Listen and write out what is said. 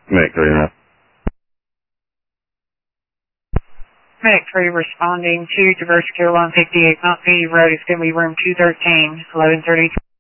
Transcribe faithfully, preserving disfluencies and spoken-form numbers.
Medic three and up. Medic three responding to Traverse Carolina fifty-eight Mount Petey Road. It's going to be room two thirteen, eleven thirty.